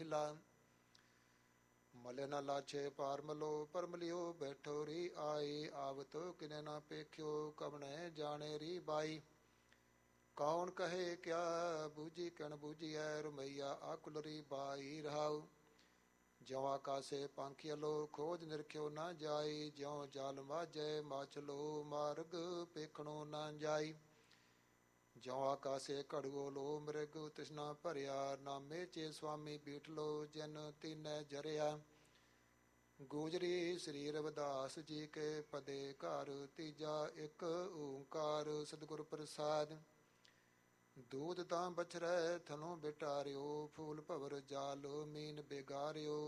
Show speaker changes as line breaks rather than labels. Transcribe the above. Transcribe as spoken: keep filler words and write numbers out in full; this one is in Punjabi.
ਪਹਿਲਾ। ਮਲੇ ਨਾ ਲਾਛੇ ਪਾਰ ਮਲੋ ਪਰਮਲਿਓ ਬੈਠੋ ਰੀ ਆਈ। ਆਵਤ ਕਿਨੇ ਨਾ ਪੇਖਿਓ ਕਵਣੇ ਜਾਣੇ ਰੀ ਬਾਈ। ਕੌਣ ਕਹੇ ਕਿਆ ਬੂਝੀ ਕਣ ਬੂਝੀਐ ਰਮਈਆ ਆਕੁਲ ਰੀ ਬਾਈ। ਰਹਾਉ ਜਿਉ ਆਕਾਸੇ ਪੰਖੀਅਲੋ ਖੋਜ ਨਿਰਖਿਓ ਨਾ ਜਾਈ। ਜਿਉ ਜਲ ਮਾਝੈ ਮਾਛਲੋ ਮਾਰਗ ਪੇਖਣੋ ਨਾ ਜਾਈ। ਜਿਉ ਆਕਾਸੇ ਘੜੂਓ ਲੋ ਮ੍ਰਿਗ ਤ੍ਰਿਸ਼ਨਾ ਭਰਿਆ। ਨਾਮੇ ਚੇ ਸੁਆਮੀ ਬੀਠਲੋ ਜਿਨ ਤੀਨੈ ਜਰਿਆ। ਗੂਜਰੀ ਸ੍ਰੀ ਰਵਿਦਾਸ ਜੀ ਕੇ ਪਦੇ ਘਰ। ਤੀਜਾ ਇੱਕ ਓੰਕਾਰ ਸਤਿਗੁਰ ਪ੍ਰਸਾਦ। ਦੂਧ ਤਾਂ ਬਛਰੈ ਥਨੋ ਬਿਟਾਰਿਓ। ਫੂਲ ਭਵਰ ਜਾਲ ਮੀਨ ਬਿਗਾਰਿਓ।